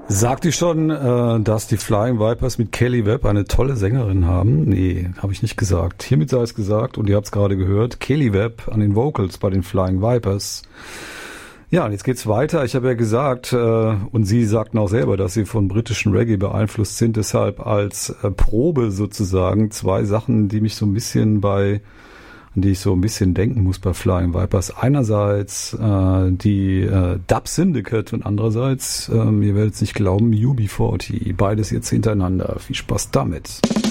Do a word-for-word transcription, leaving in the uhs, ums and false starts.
Sagt ich schon, äh, dass die Flying Vipers mit Kelly Webb eine tolle Sängerin haben? Nee, habe ich nicht gesagt. Hiermit sei es gesagt, und ihr habt es gerade gehört, Kelly Webb an den Vocals bei den Flying Vipers. Ja, und jetzt geht's weiter. Ich habe ja gesagt, äh, und Sie sagten auch selber, dass Sie von britischen Reggae beeinflusst sind, deshalb als äh, Probe sozusagen zwei Sachen, die mich so ein bisschen bei an die ich so ein bisschen denken muss bei Flying Vipers. Einerseits äh, die äh, Dub Syndicate und andererseits, ähm, ihr werdet es nicht glauben, U B vierzig. Beides jetzt hintereinander. Viel Spaß damit.